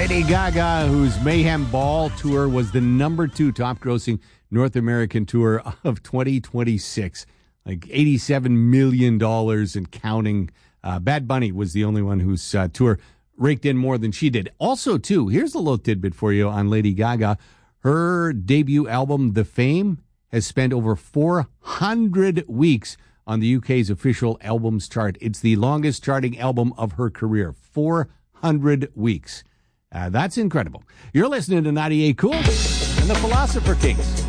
Lady Gaga, whose Mayhem Ball tour was the number 2 top-grossing North American tour of 2026. Like $87 million and counting. Bad Bunny was the only one whose tour raked in more than she did. Also, too, here's a little tidbit for you on Lady Gaga. Her debut album, The Fame, has spent over 400 weeks on the UK's official albums chart. It's the longest charting album of her career. 400 weeks. That's incredible. You're listening to 98 Cool and the Philosopher Kings.